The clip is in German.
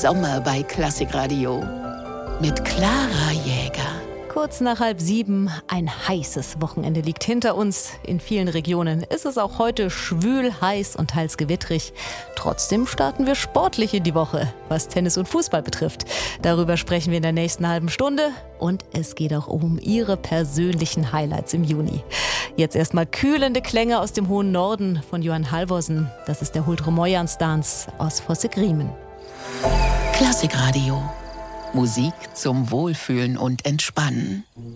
Sommer bei Klassikradio mit Clara Jäger. Kurz nach 6:30, ein heißes Wochenende liegt hinter uns. In vielen Regionen ist es auch heute schwül, heiß und teils gewittrig. Trotzdem starten wir sportlich in die Woche, was Tennis und Fußball betrifft. Darüber sprechen wir in der nächsten halben Stunde. Und es geht auch um Ihre persönlichen Highlights im Juni. Jetzt erstmal kühlende Klänge aus dem hohen Norden von Johan Halvorsen. Das ist der Huldre-Mojans-Dance aus Fosse-Griemen. Klassikradio. Musik zum Wohlfühlen und Entspannen.